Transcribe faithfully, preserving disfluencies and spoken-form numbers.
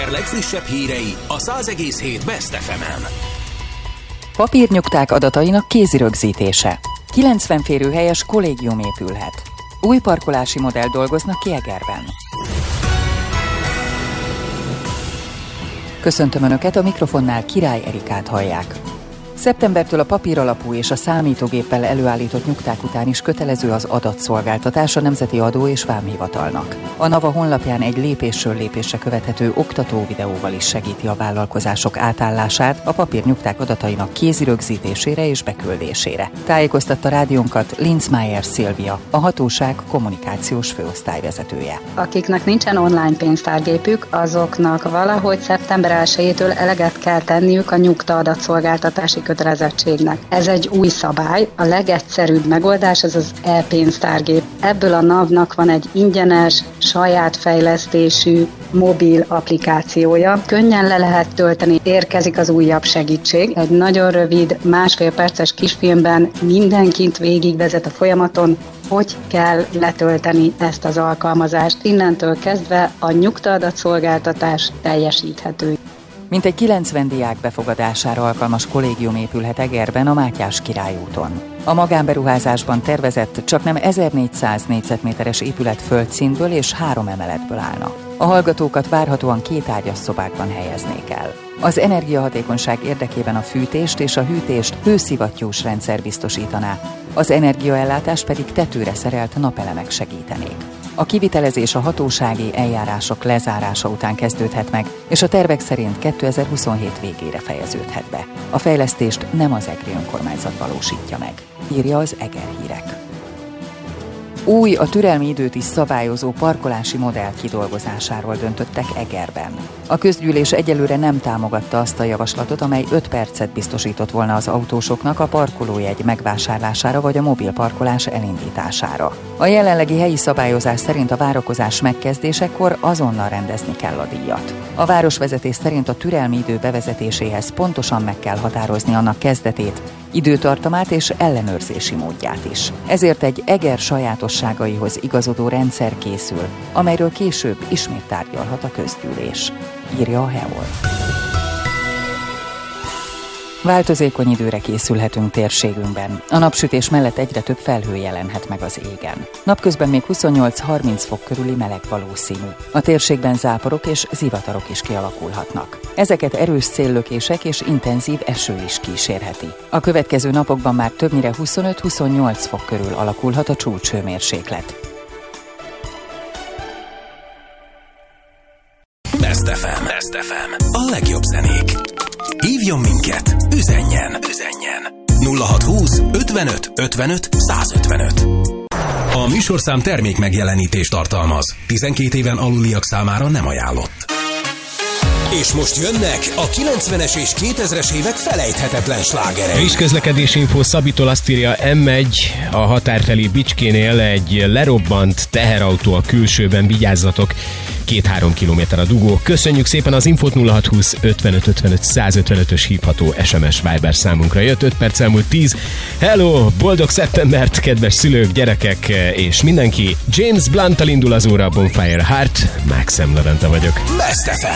Eger legfrissebb hírei a száz egész hét Best ef emen. Papírnyugták adatainak kézirögzítése. kilencven férőhelyes kollégium épülhet. Új parkolási modell dolgoznak ki Egerben. Köszöntöm Önöket, a mikrofonnál Király Erikát hallják. Szeptembertől a papíralapú és a számítógéppel előállított nyugták után is kötelező az adatszolgáltatás a Nemzeti Adó- és Vámhivatalnak. A NAVA honlapján egy lépésről lépésre követhető oktató videóval is segíti a vállalkozások átállását a papírnyugták adatainak kézirögzítésére és beküldésére. Tájékoztatta rádiónkat Linzmeier Szilvia, a hatóság kommunikációs főosztályvezetője. Akiknek nincsen online pénztárgépük, azoknak valahogy szeptember elsejétől eleget kell tenniük a nyugta adatszolgáltatási kötelezettségnek. Ez egy új szabály, a legegyszerűbb megoldás az az e-pénztárgép. Ebből a NAV-nak van egy ingyenes, saját fejlesztésű mobil applikációja. Könnyen le lehet tölteni, érkezik az újabb segítség. Egy nagyon rövid, másfél perces kisfilmben mindenkit végigvezet a folyamaton, hogy kell letölteni ezt az alkalmazást. Innentől kezdve a nyugta adatszolgáltatás teljesíthető. Mintegy kilencven diák befogadására alkalmas kollégium épülhet Egerben a Mátyás Király úton. A magánberuházásban tervezett csaknem ezernégyszáz négyzetméteres épület földszintből és három emeletből állna. A hallgatókat várhatóan két ágyas szobákban helyeznék el. Az energiahatékonyság érdekében a fűtést és a hűtést hőszivattyús rendszer biztosítaná, az energiaellátást pedig tetőre szerelt napelemek segítenék. A kivitelezés a hatósági eljárások lezárása után kezdődhet meg, és a tervek szerint kétezer-huszonhét végére fejeződhet be. A fejlesztést nem az egri önkormányzat valósítja meg, írja az Eger Hírek. Új, a türelmi időt is szabályozó parkolási modell kidolgozásáról döntöttek Egerben. A közgyűlés egyelőre nem támogatta azt a javaslatot, amely öt percet biztosított volna az autósoknak a parkolójegy megvásárlására vagy a mobil parkolás elindítására. A jelenlegi helyi szabályozás szerint a várakozás megkezdésekor azonnal rendezni kell a díjat. A városvezetés szerint a türelmi idő bevezetéséhez pontosan meg kell határozni annak kezdetét, időtartamát és ellenőrzési módját is. Ezért egy Eger sajátosságaihoz igazodó rendszer készül, amelyről később ismét tárgyalhat a közgyűlés, írja a Heol. Változékony időre készülhetünk térségünkben. A napsütés mellett egyre több felhő jelenhet meg az égen. Napközben még huszonnyolc-harminc fok körüli meleg valószínű. A térségben záporok és zivatarok is kialakulhatnak. Ezeket erős széllökések és intenzív eső is kísérheti. A következő napokban már többnyire huszonöt-huszonnyolc fok körül alakulhat a csúcshőmérséklet. Best ef em. Best ef em. A legjobb zenék. Hívjon minket, üzenjen, üzenjen. nulla hatszázhúsz ötvenöt ötvenöt százötvenöt. A műsorszám termék megjelenítést tartalmaz. tizenkét éven aluliak számára nem ajánlott. És most jönnek a kilencvenes és kétezres évek felejthetetlen slágerei. Friss közlekedési info Szabitól azt írja, em egy a határfelé Bicskénél egy lerobbant teherautó a külsőben, vigyázzatok, két-három kilométer a dugó. Köszönjük szépen az infót, nulla hatszázhúsz ötvenöt ötvenöt százötvenötös hívható es em es Viber számunkra jött, öt perc elmúlt tíz. Hello, boldog szeptembert, kedves szülők, gyerekek és mindenki. James Blunt-tal indul az óra, Bonfire Heart, Maxem Levente vagyok. Best ef em.